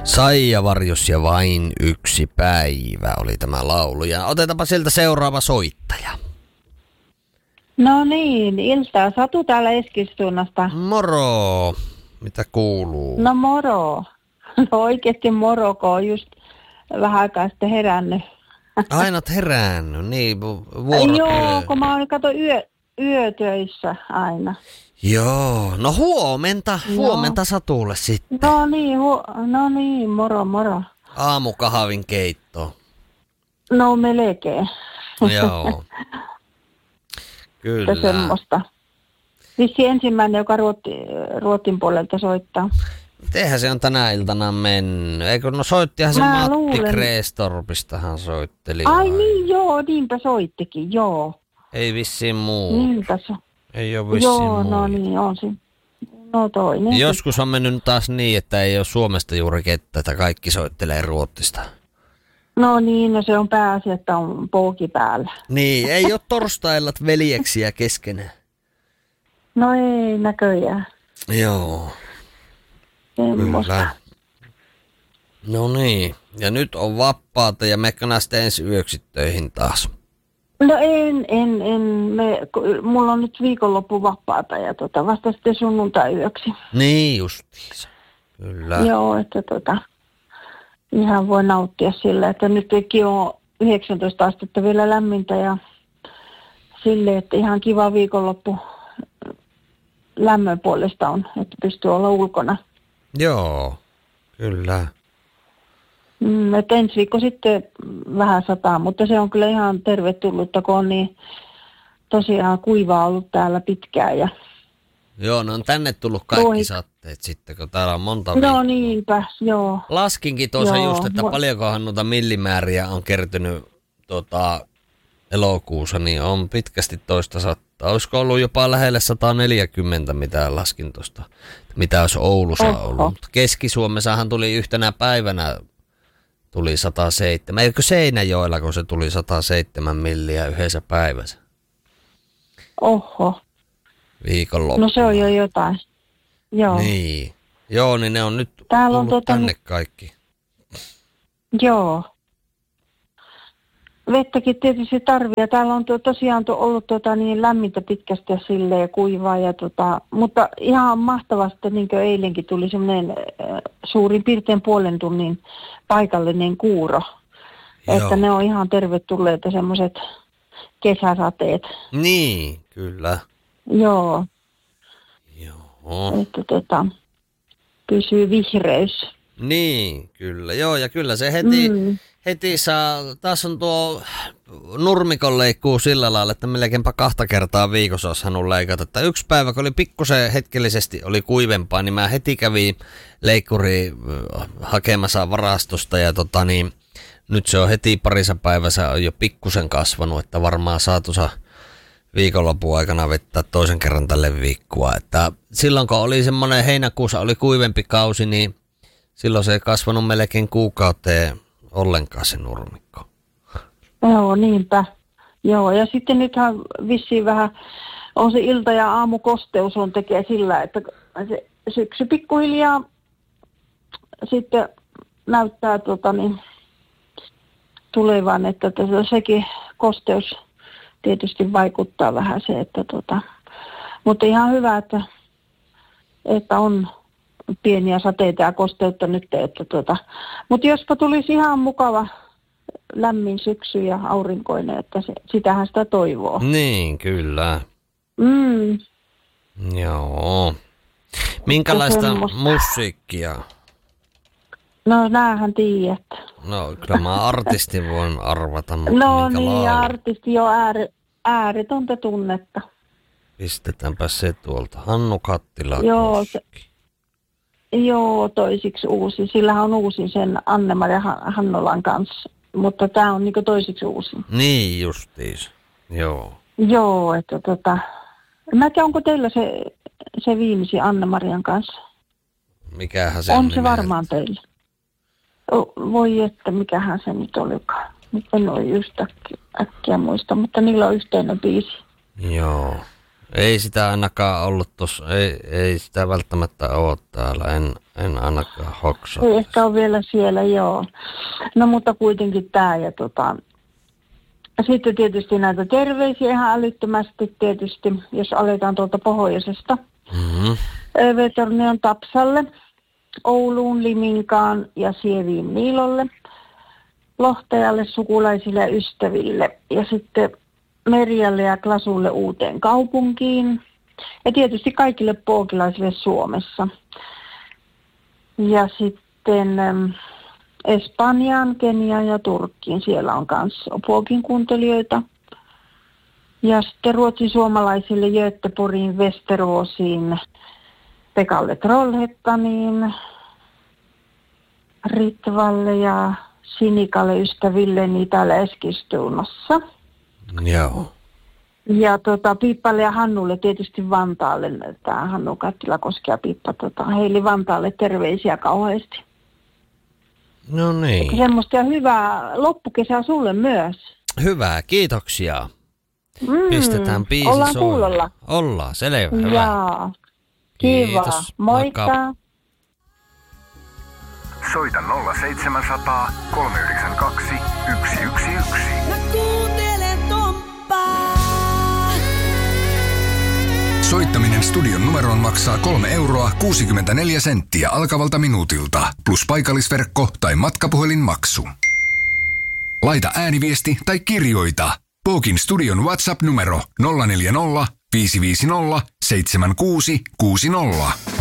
Saija Varjos ja vain yksi päivä oli tämä laulu. Ja otetaanpa sieltä seuraava soittaja. No niin, iltaa. Satu täällä Eskilstunnasta. Moro. Mitä kuuluu? No moro. No oikeesti moro, kun on just vähän aikaa sitten herännyt. Aina oot herännyt, niin vuorotyö. Joo, kun mä oon yötöissä aina. Joo, no huomenta Satulle sitten. No niin, moro. Aamukahvin keitto. No melkein. Joo. Kyllä. Semmoista. Vissi ensimmäinen, joka Ruotin puolelta soittaa. Mitenhän se on tänä iltana mennyt? Eikö, no soittihan se Matti Kreestorpistahan soitteli. Ai niin, joo, niinpä soittikin, joo. Ei vissiin muu. Niinpä se. Ei ole vissiin muu. Joo, no niin, on se. No toinen. Joskus on mennyt taas niin, että ei ole Suomesta juuri kettä, että kaikki soittelee Ruotsista. No niin, no se on pääasia, että on pouki päällä. Niin, ei ole torstaillat veljeksiä keskenään. No ei näköjään. Joo. Semmosta. Kyllä. No niin, ja nyt on vapaata ja mekö sitten ensi yöksi töihin taas? No en. Mulla on nyt viikonloppu vapaata ja vasta sitten sunnuntai yöksi. Niin justiinsa, kyllä. Joo, että ihan voi nauttia sillä, että nytkin on 19 astetta vielä lämmintä ja sille, että ihan kiva viikonloppu lämmön puolesta on, että pystyy olla ulkona. Joo, kyllä. Että ensi viikko sitten vähän sataa, mutta se on kyllä ihan tervetullutta, kun on niin tosiaan kuivaa ollut täällä pitkään. Ja joo, ne on tänne tullut kaikki satteet sitten, kun täällä on monta viikkoa. No niinpä, joo. Laskinkin tuossa just, että paljonkohan noita millimääriä on kertynyt elokuussa, niin on pitkästi toista sattaa. Olisiko ollut jopa lähelle 140, mitä laskin tuosta, mitä olisi Oulussa ollut. Mutta Keski-Suomessahan tuli yhtenä päivänä tuli 107. Eikö Seinäjoella, kun se tuli 107 milliä yhdessä päivässä? Oho. Viikonloppuna. No se on jo jotain. Joo. Niin. Joo, niin ne on nyt täällä tullut on tänne kaikki. Joo. Vettäkin tietysti tarvii. Täällä on tosiaan ollut niin lämmintä pitkästi ja silleen kuivaa. Ja mutta ihan mahtavasti, niin kuin eilenkin tuli semmoinen suurin piirtein puolen tunnin paikallinen kuuro. Joo. Että ne on ihan tervetulleita semmoiset kesäsateet. Niin, kyllä. Joo. Joo. Että pysyy vihreys. Niin, kyllä. Joo, ja kyllä se heti saa, taas on tuo nurmikon leikkuu sillä lailla, että melkeinpä 2 kertaa viikossa olisi halunnut leikata. Että yksi päivä, kun oli pikkusen hetkellisesti oli kuivempaa, niin mä heti kävin leikkuri hakemassa varastosta ja nyt se on heti parissa päivässä on jo pikkusen kasvanut, että varmaan saatusa viikonlopun aikana vettää toisen kerran tälle viikkoa. Että silloin kun oli semmoinen heinäkuussa oli kuivempi kausi, niin silloin se ei kasvanut melkein kuukauteen ollenkaan se nurmikko. Joo, niinpä. Joo, ja sitten nythän vissiin vähän on se ilta- ja aamukosteus on tekee sillä, että se syksy pikkuhiljaa sitten näyttää tulevan, että sekin kosteus tietysti vaikuttaa vähän se, että mutta ihan hyvä, että on pieniä sateita ja kosteutta nyt, että mutta jospa tulisi ihan mukava lämmin syksy ja aurinkoinen, että sitähän sitä toivoo. Niin, kyllä. Joo. Minkälaista musiikkia? No näähän tiedät. No kyllä mä artistin voin arvata, mutta no niin, artisti jo ääretöntä tunnetta. Pistetäänpä se tuolta. Hannu Kattila. Joo, toisiksi uusi. Sillähän on uusi sen Anne-Maria Hannolan kanssa, mutta tämä on niinku toisiksi uusi. Niin justiis, joo. Joo, että mä en tiedä, onko teillä se viimeisin Anne-Marian kanssa? Mikähän se on se varmaan teillä. Voi että, mikähän se nyt olikaan. Nyt en ole just äkkiä muista, mutta niillä on yhteinen biisi. Joo. Ei sitä ainakaan ollut tuossa, ei sitä välttämättä ole täällä, en ainakaan hoksaa. Ei ehkä ole vielä siellä, joo. No mutta kuitenkin tämä ja sitten tietysti näitä terveisiä ihan älyttömästi tietysti, jos aletaan tuolta pohjoisesta. Mm-hmm. Övertornion Tapsalle, Ouluun, Liminkaan ja Sieviin Niilolle, Lohtajalle, sukulaisille ja ystäville ja sitten Merjalle ja Klasulle Uuteen kaupunkiin ja tietysti kaikille pookilaisille Suomessa. Ja sitten Espanjaan, Keniaan ja Turkkiin, siellä on myös pookin kuuntelijoita. Ja sitten ruotsin-suomalaisille Göteborgiin, Västeråsiin, Pekalle Trollhättaniin, Ritvalle ja Sinikalle ystävilleni täällä Eskilstunassa. Joo. Ja Piippalle ja Hannulle tietysti Vantaalle, tämä Hannu Kattilakoski ja Piippa, heille Vantaalle terveisiä kauheasti. No niin. Että semmoista ja hyvää loppukesää sulle myös. Hyvää, kiitoksia. Pistetään biisi ollaan kuulolla. Ollaan, selvä, hyvä. Jaa. Kiva. Kiitos. Moikka. Soita 0700 392 111. Mä kuuntelen Tomppaa. Soittaminen studion numeroon maksaa 3,64 € alkavalta minuutilta, plus paikallisverkko tai matkapuhelinmaksu. Laita ääniviesti tai kirjoita. Pookin studion WhatsApp-numero 040 550 7660.